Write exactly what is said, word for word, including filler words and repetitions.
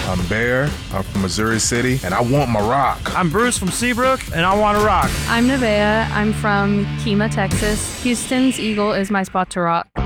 I'm Bear. I'm from Missouri City, and I want my rock. I'm Bruce from Seabrook, and I want to rock. I'm Nevaeh. I'm from Kemah, Texas. Houston's Eagle is my spot to rock.